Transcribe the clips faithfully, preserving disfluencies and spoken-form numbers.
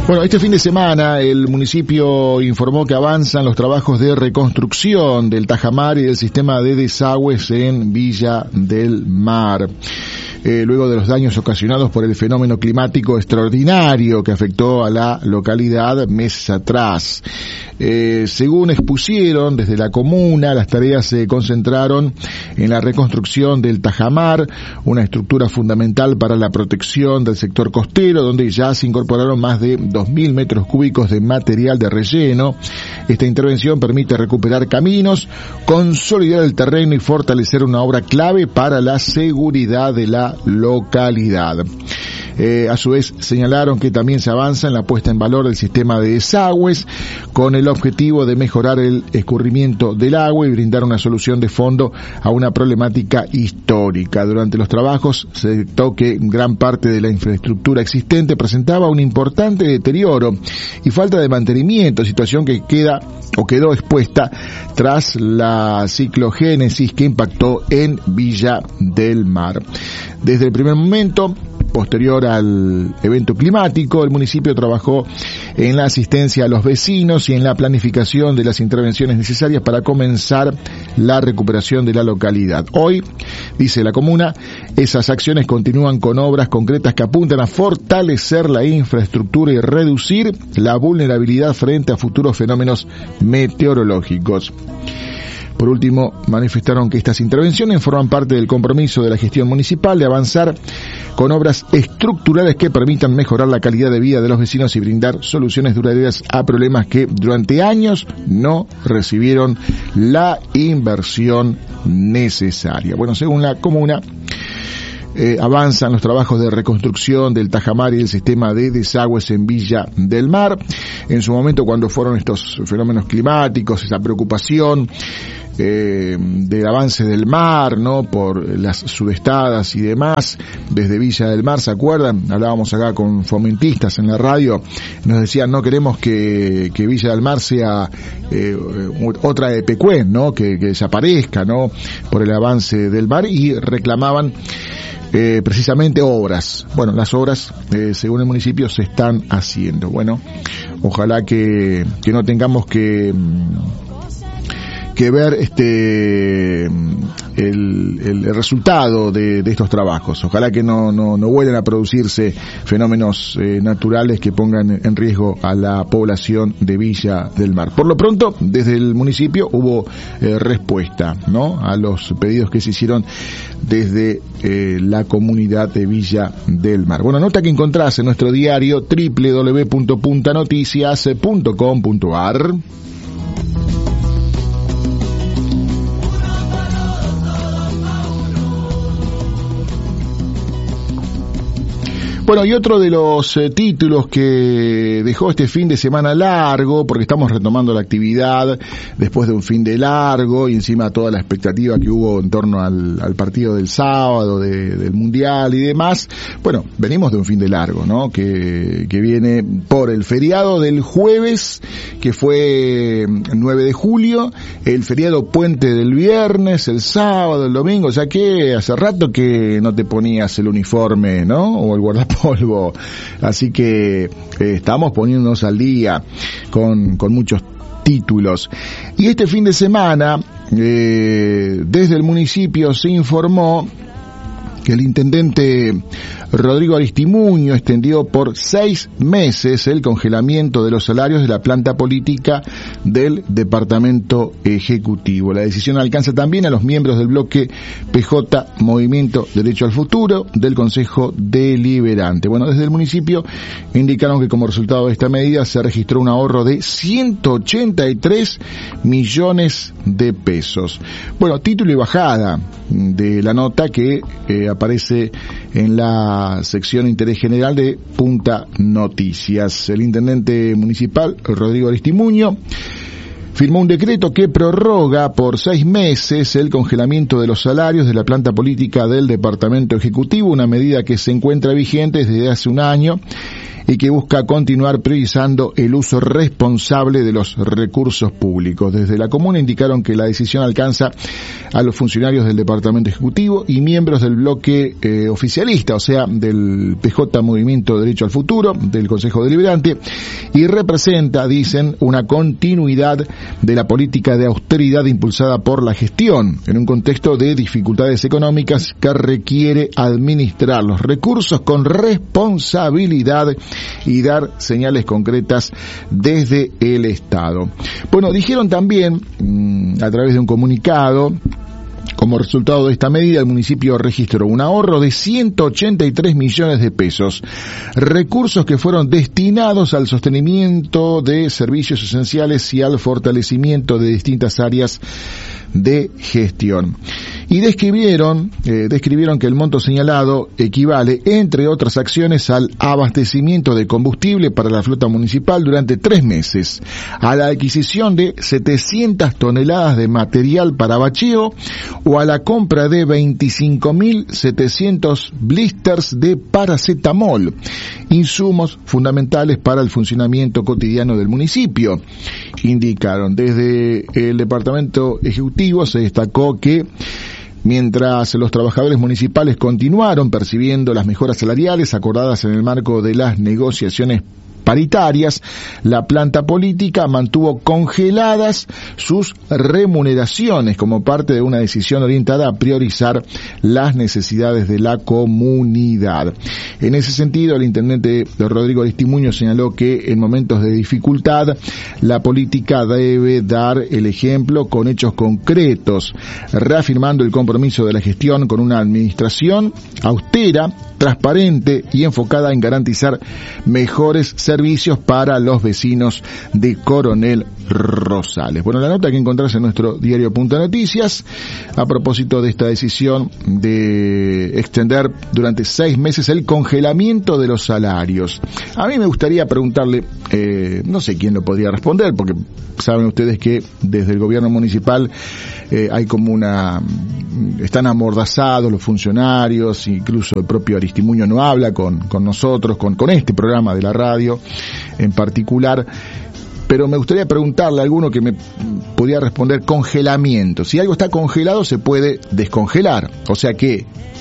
Bueno, este fin de semana el municipio informó que avanzan los trabajos de reconstrucción del tajamar y del sistema de desagües en Villa del Mar. Eh, luego de los daños ocasionados por el fenómeno climático extraordinario que afectó a la localidad meses atrás. Eh, según expusieron desde la comuna, las tareas se concentraron en la reconstrucción del tajamar, una estructura fundamental para la protección del sector costero, donde ya se incorporaron más de dos mil metros cúbicos de material de relleno. Esta intervención permite recuperar caminos, consolidar el terreno y fortalecer una obra clave para la seguridad de la localidad. Eh, a su vez señalaron que también se avanza en la puesta en valor del sistema de desagües con el objetivo de mejorar el escurrimiento del agua y brindar una solución de fondo a una problemática histórica. Durante los trabajos se detectó que gran parte de la infraestructura existente presentaba un importante deterioro y falta de mantenimiento, situación que queda o quedó expuesta tras la ciclogénesis que impactó en Villa del Mar. Desde el primer momento, posterior al evento climático, el municipio trabajó en la asistencia a los vecinos y en la planificación de las intervenciones necesarias para comenzar la recuperación de la localidad. Hoy, dice la comuna, esas acciones continúan con obras concretas que apuntan a fortalecer la infraestructura y reducir la vulnerabilidad frente a futuros fenómenos meteorológicos. Por último, manifestaron que estas intervenciones forman parte del compromiso de la gestión municipal de avanzar con obras estructurales que permitan mejorar la calidad de vida de los vecinos y brindar soluciones duraderas a problemas que durante años no recibieron la inversión necesaria. Bueno, según la comuna, Eh, avanzan los trabajos de reconstrucción del tajamar y del sistema de desagües en Villa del Mar. En su momento, cuando fueron estos fenómenos climáticos, esa preocupación eh, del avance del mar, ¿no?, por las sudestadas y demás, desde Villa del Mar, ¿se acuerdan? Hablábamos acá con fomentistas en la radio, nos decían, no queremos que, que Villa del Mar sea eh, otra de Pecuén, ¿no?, que, que desaparezca, ¿no?, por el avance del mar, y reclamaban Eh, precisamente obras. Bueno, las obras, eh, según el municipio, se están haciendo. Bueno, ojalá que, que no tengamos que, que ver este el, el resultado de, de estos trabajos. Ojalá que no, no, no vuelvan a producirse fenómenos eh, naturales que pongan en riesgo a la población de Villa del Mar. Por lo pronto, desde el municipio hubo eh, respuesta, ¿no?, a los pedidos que se hicieron desde eh, la comunidad de Villa del Mar. Bueno, nota que encontrás en nuestro diario doble u doble u doble u punto punta noticias punto com punto a r. Bueno, y otro de los eh, títulos que dejó este fin de semana largo, porque estamos retomando la actividad después de un fin de largo y encima toda la expectativa que hubo en torno al, al partido del sábado, de, del Mundial y demás. Bueno, venimos de un fin de largo, ¿no?, que, que viene por el feriado del jueves, que fue nueve de julio, el feriado puente del viernes, el sábado, el domingo, o sea que hace rato que no te ponías el uniforme, ¿no?, o el guardapolvo. Polvo. Así que eh, estamos poniéndonos al día con, con muchos títulos. Y este fin de semana, eh, desde el municipio se informó que el intendente Rodrigo Aristimuño extendió por seis meses el congelamiento de los salarios de la planta política del Departamento Ejecutivo. La decisión alcanza también a los miembros del bloque P J Movimiento Derecho al Futuro del Consejo Deliberante. Bueno, desde el municipio indicaron que como resultado de esta medida se registró un ahorro de ciento ochenta y tres millones de pesos. Bueno, título y bajada de la nota que eh, aparece en la sección Interés General de Punta Noticias. El intendente municipal, Rodrigo Aristimuño, firmó un decreto que prorroga por seis meses el congelamiento de los salarios de la planta política del Departamento Ejecutivo, una medida que se encuentra vigente desde hace un año y que busca continuar priorizando el uso responsable de los recursos públicos. Desde la comuna indicaron que la decisión alcanza a los funcionarios del Departamento Ejecutivo y miembros del bloque eh, oficialista, o sea, del P J Movimiento Derecho al Futuro, del Consejo Deliberante, y representa, dicen, una continuidad de la política de austeridad impulsada por la gestión, en un contexto de dificultades económicas que requiere administrar los recursos con responsabilidad y dar señales concretas desde el Estado. Bueno, dijeron también, mmm, a través de un comunicado, como resultado de esta medida, el municipio registró un ahorro de ciento ochenta y tres millones de pesos, recursos que fueron destinados al sostenimiento de servicios esenciales y al fortalecimiento de distintas áreas de gestión. Y describieron, eh, describieron que el monto señalado equivale, entre otras acciones, al abastecimiento de combustible para la flota municipal durante tres meses, a la adquisición de setecientas toneladas de material para bacheo o a la compra de veinticinco mil setecientos blisters de paracetamol, insumos fundamentales para el funcionamiento cotidiano del municipio. Indicaron desde el Departamento Ejecutivo, se destacó que mientras los trabajadores municipales continuaron percibiendo las mejoras salariales acordadas en el marco de las negociaciones paritarias, la planta política mantuvo congeladas sus remuneraciones como parte de una decisión orientada a priorizar las necesidades de la comunidad. En ese sentido, el intendente Rodrigo Aristimuño señaló que en momentos de dificultad la política debe dar el ejemplo con hechos concretos, reafirmando el compromiso de la gestión con una administración austera, transparente y enfocada en garantizar mejores servicios para los vecinos de Coronel Rosales. Bueno, la nota que encontrás en nuestro diario Punta Noticias a propósito de esta decisión de extender durante seis meses el congelamiento de los salarios. A mí me gustaría preguntarle, eh, no sé quién lo podría responder, porque saben ustedes que desde el gobierno municipal eh, hay como una... están amordazados los funcionarios, incluso el propio Aristimuño no habla con, con nosotros, con, con este programa de la radio en particular, pero me gustaría preguntarle a alguno que me podría responder congelamiento. Si algo está congelado se puede descongelar, o sea que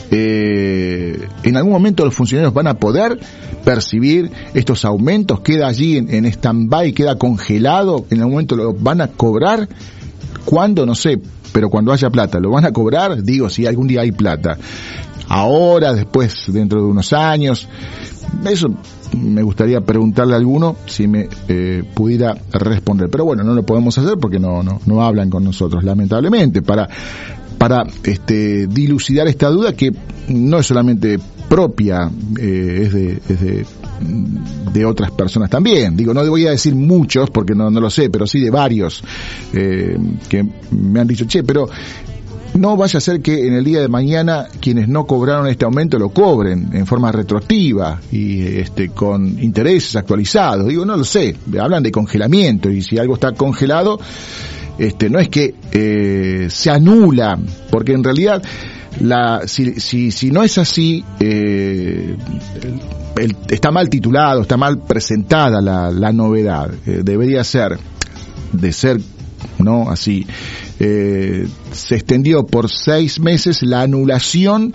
eh, en algún momento los funcionarios van a poder percibir estos aumentos, queda allí en, en stand-by, queda congelado, en algún momento lo van a cobrar. ¿Cuándo? No sé, pero cuando haya plata, ¿lo van a cobrar? Digo, si algún día hay plata. Ahora, después, dentro de unos años. Eso me gustaría preguntarle a alguno si me eh, pudiera responder. Pero bueno, no lo podemos hacer porque no, no, no hablan con nosotros, lamentablemente, para, para este, dilucidar esta duda que no es solamente propia, eh, es de, es de, de otras personas también. Digo, no voy a decir muchos porque no, no lo sé, pero sí de varios eh, que me han dicho, che, pero no vaya a ser que en el día de mañana quienes no cobraron este aumento lo cobren en forma retroactiva y este con intereses actualizados. Digo, no lo sé, hablan de congelamiento y si algo está congelado, este no es que eh, se anula, porque en realidad la si si, si no es así, eh, el, el, está mal titulado, está mal presentada la, la novedad. Eh, debería ser, de ser no así, eh, se extendió por seis meses la anulación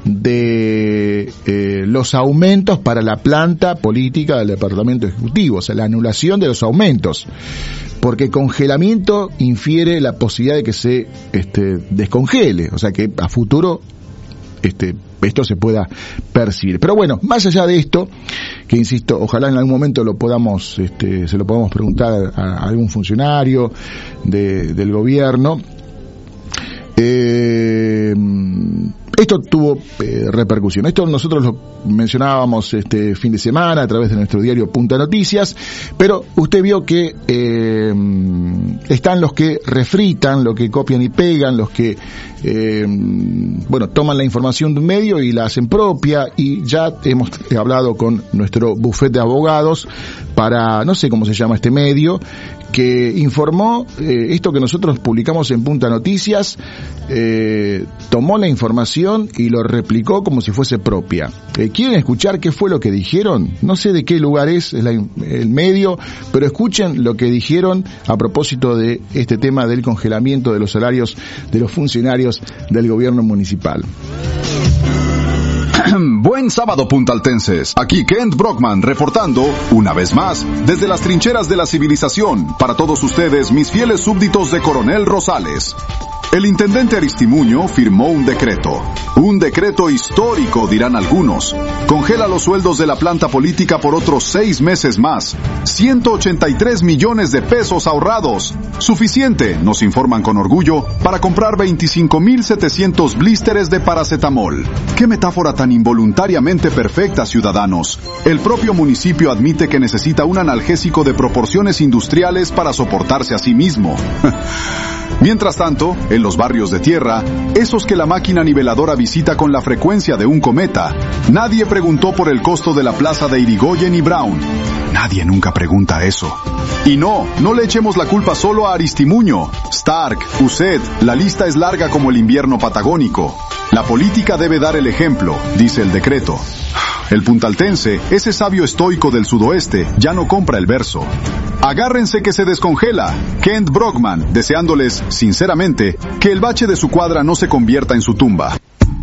de eh, los aumentos para la planta política del Departamento Ejecutivo, o sea, la anulación de los aumentos, porque congelamiento infiere la posibilidad de que se este, descongele, o sea que a futuro este esto se pueda percibir. Pero bueno, más allá de esto, que insisto, ojalá en algún momento lo podamos, este, se lo podamos preguntar a, a algún funcionario de, del gobierno. Eh, esto tuvo eh, repercusión. Esto nosotros lo mencionábamos este fin de semana a través de nuestro diario Punta Noticias, pero usted vio que eh, están los que refritan, los que copian y pegan, los que eh, bueno, toman la información de un medio y la hacen propia, y ya hemos hablado con nuestro bufete de abogados para, no sé cómo se llama este medio, que informó eh, esto que nosotros publicamos en Punta Noticias, eh, tomó la información y lo replicó como si fuese propia. Eh, ¿Quieren escuchar qué fue lo que dijeron? No sé de qué lugar es, es la, el medio, pero escuchen lo que dijeron a propósito de este tema del congelamiento de los salarios de los funcionarios del gobierno municipal. Buen sábado, puntaltenses. Aquí Kent Brockman reportando, una vez más, desde las trincheras de la civilización, para todos ustedes, mis fieles súbditos de Coronel Rosales. El intendente Aristimuño firmó un decreto. Un decreto histórico, dirán algunos. Congela los sueldos de la planta política por otros seis meses más. ciento ochenta y tres millones de pesos ahorrados. Suficiente, nos informan con orgullo, para comprar veinticinco mil setecientos blísteres de paracetamol. ¡Qué metáfora tan involuntariamente perfecta, ciudadanos! El propio municipio admite que necesita un analgésico de proporciones industriales para soportarse a sí mismo. Mientras tanto, en los barrios de tierra, esos que la máquina niveladora visita con la frecuencia de un cometa, nadie preguntó por el costo de la plaza de Irigoyen y Brown. Nadie nunca pregunta eso. Y no, no le echemos la culpa solo a Aristimuño, Stark, Uset, la lista es larga como el invierno patagónico. La política debe dar el ejemplo, dice el decreto. El puntaltense, ese sabio estoico del sudoeste, ya no compra el verso. Agárrense que se descongela. Kent Brockman, deseándoles, sinceramente, que el bache de su cuadra no se convierta en su tumba.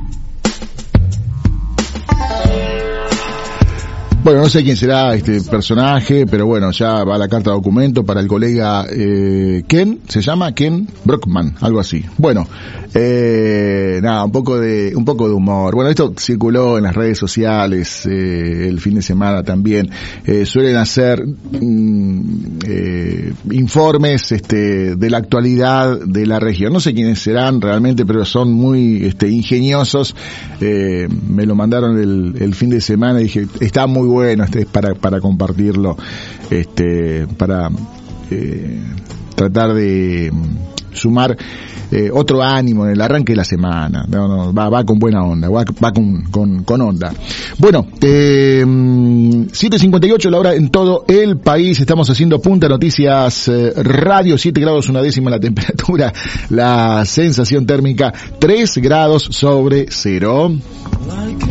Bueno, no sé quién será este personaje, pero bueno, ya va la carta de documento para el colega eh, Ken, se llama Ken Brockman, algo así. Bueno, eh, nada, un poco de un poco de humor. Bueno, esto circuló en las redes sociales eh, el fin de semana también. Eh, suelen hacer mm, eh, informes este de la actualidad de la región. No sé quiénes serán realmente, pero son muy este ingeniosos. Eh, me lo mandaron el, el fin de semana y dije, está muy bueno, este es para para compartirlo, este para eh, tratar de sumar eh, otro ánimo en el arranque de la semana. No, no, va, va con buena onda, va, va con, con, con onda. Bueno, eh, siete cincuenta y ocho la hora en todo el país. Estamos haciendo Punta Noticias eh, Radio, siete grados una décima la temperatura, la sensación térmica tres grados sobre cero.